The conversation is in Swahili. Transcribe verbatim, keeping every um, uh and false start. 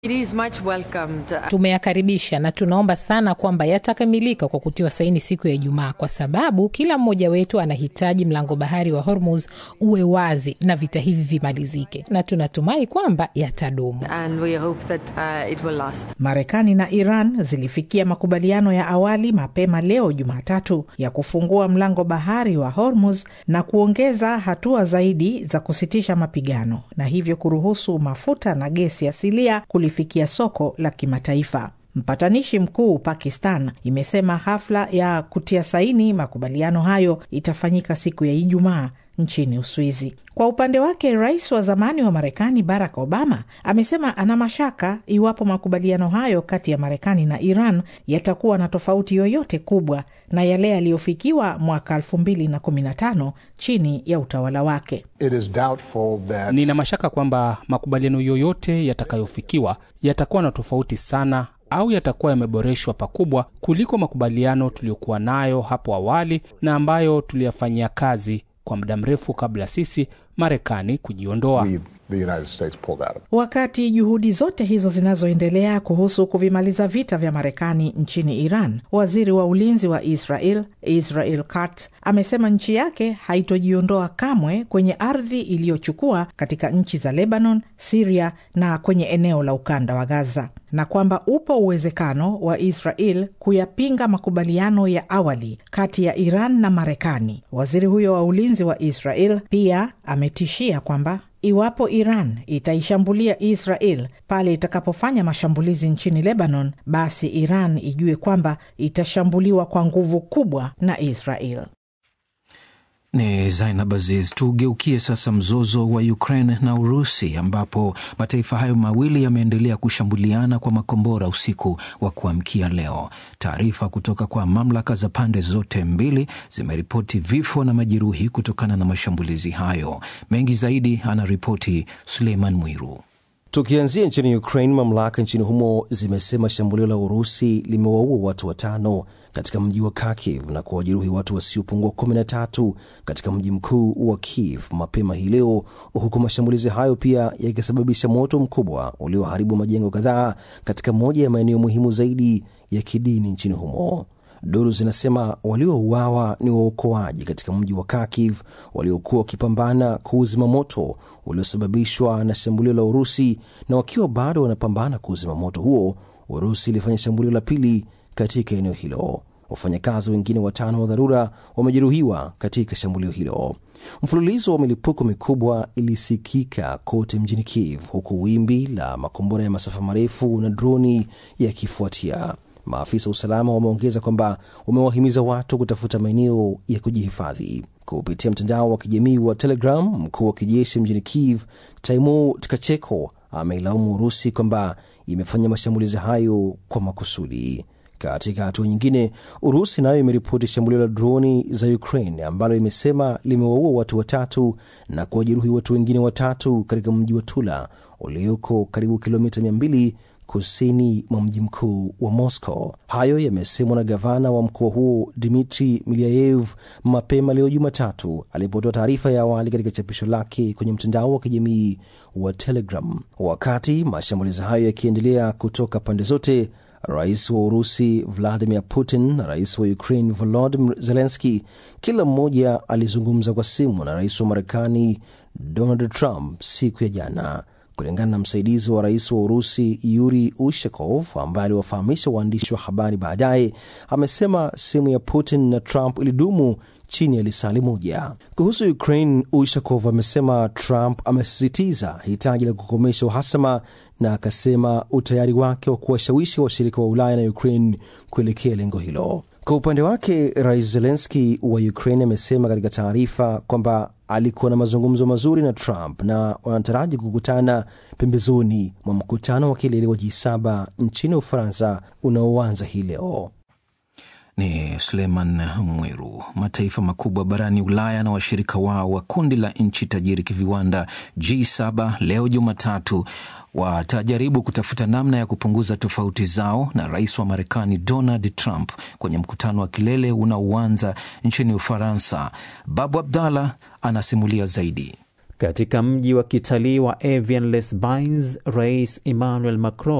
It is much welcomed. Tumeyakaribisha na tunaomba sana kwamba yatakamilika kwa kutiwa saini siku ya Ijumaa, kwa sababu kila mmoja wetu anahitaji mlango bahari wa Hormuz uwe wazi na vita hivi vimalizike, na tunatumai kwamba yatadumu. And we hope that uh, it will last. Marekani na Iran zilifikia makubaliano ya awali mapema leo Jumatatu ya kufungua mlango bahari wa Hormuz na kuongeza hatua zaidi za kusitisha mapigano, na hivyo kuruhusu mafuta na gesi asilia kulifikia soko la kimataifa. Mpatanishi mkuu Pakistan imesema hafla ya kutia saini makubaliano hayo itafanyika siku ya Ijumaa nchini Uswizi. Kwa upande wake, rais wa zamani wa Marekani Barack Obama amesema ana mashaka iwapo makubaliano hayo kati ya Marekani na Iran yatakuwa na tofauti yoyote kubwa na yale yaliyofikiwa mwaka elfu mbili na kumi na tano chini ya utawala wake. It is doubtful that... Nina mashaka kwamba makubaliano yoyote yatakayofikiwa yatakuwa na tofauti sana au yatakuwa yameboreshwa pakubwa kuliko makubaliano tuliyokuwa nayo hapo awali na ambayo tuliyafanyia kazi kwa muda mrefu kabla sisi Marekani kujiondoa. Wakati juhudi zote hizo zinazoendelea kuhusu kuvimaliza vita vya Marekani nchini Iran, waziri wa ulinzi wa Israel, Israel Katz, amesema nchi yake haitojiondoa kamwe kwenye ardhi iliyochukua katika nchi za Lebanon, Syria na kwenye eneo la ukanda wa Gaza, na kwamba upo uwezekano wa Israel kuyapinga makubaliano ya awali kati ya Iran na Marekani. Waziri huyo wa ulinzi wa Israel pia ametishia kwamba iwapo Iran itaishambulia Israel pale itakapofanya mashambulizi nchini Lebanon, basi Iran ijue kwamba itashambuliwa kwa nguvu kubwa na Israel. Ni Zainab Aziz. Tugeukie sasa mzozo wa Ukraine na Urusi, ambapo mataifa hayo mawili yameendelea kushambuliana kwa makombora usiku wa kuamkia leo. Taarifa kutoka kwa mamlaka za pande zote mbili zimeripoti vifo na majeruhi kutokana na mashambulizi hayo. Mengi zaidi anaripoti Suleiman Mwiru. Tukianzia nchini Ukraine, mamlaka nchini humo zimesema shambulio la Urusi limewaua watu watano katika mji wa Kharkiv na kuwajeruhi watu wasiopungua kumi na tatu katika mji mkuu wa Kiev mapema hii leo, huku mashambulizi hayo pia yakisababisha moto mkubwa ulioharibu majengo kadhaa katika moja ya maeneo muhimu zaidi ya kidini nchini humo. Duru zinasema waliouawa ni waokoaji katika mji wa Kharkiv waliokuwa wakipambana kuuzima moto uliosababishwa na shambulio la Urusi, na wakiwa bado wanapambana kuuzima moto huo, Urusi ilifanya shambulio la pili katika eneo hilo. Wafanyakazi wengine watano wa dharura wamejeruhiwa katika shambulio hilo. Mfululizo wa milipuko mikubwa ilisikika kote mjini Kiev, huku wimbi la makombora ya masafa marefu na droni yakifuatia. Maafisa wa usalama wameongeza kwamba wamewahimiza watu kutafuta maeneo ya kujihifadhi. Kupitia mtandao wa kijamii wa Telegram, mkuu wa kijeshi mjini Kiev, Timur Tkacheko, ameilaumu Urusi kwamba imefanya mashambulizi hayo kwa makusudi. Katika hatua nyingine, Urusi nayo imeripoti shambulio la droni za Ukraine ambalo imesema limewaua watu watatu na kuwajeruhi watu wengine watatu katika mji wa Tula ulioko karibu kilomita mia mbili kusini mwa mji mkuu wa Moscow. Hayo yamesemwa na gavana wa mkoa huo Dmitry Milyaev mapema leo Jumatatu alipotoa taarifa ya awali katika chapisho lake kwenye mtandao wa kijamii wa Telegram. Wakati mashambulizi hayo yakiendelea kutoka pande zote, Rais wa Urusi Vladimir Putin na Rais wa Ukraine Volodymyr Zelensky kila mmoja alizungumza kwa simu na Rais wa Marekani Donald Trump siku ya jana. Kulingana na msaidizi wa rais wa Urusi Yuri Ushakov, ambaye aliwafahamisha waandishi wa habari baadaye, amesema simu ya Putin na Trump ilidumu chini ya lisali moja. Kuhusu Ukraine, Ushakov amesema Trump amesisitiza hitaji la kukomesha uhasama na akasema utayari wake wa kuwashawishi washirika wa Ulaya na Ukraine kuelekea lengo hilo. Kwa upande wake, Rais Zelensky wa Ukraine amesema katika taarifa kwamba alikuwa na mazungumzo mazuri na Trump na wanataraji kukutana pembezoni mwa mkutano wa kilele wa G saba nchini Ufaransa unaoanza hii leo. Ni Suleiman Mwiru. Mataifa makubwa barani Ulaya na washirika wao wa kundi la nchi tajiri kiviwanda G saba leo Jumatatu watajaribu kutafuta namna ya kupunguza tofauti zao na rais wa Marekani Donald Trump kwenye mkutano wa kilele unaoanza nchini Ufaransa. Babu Abdallah anasimulia zaidi. Katika mji wa kitalii wa Evian-les-Bains, Rais Emmanuel Macron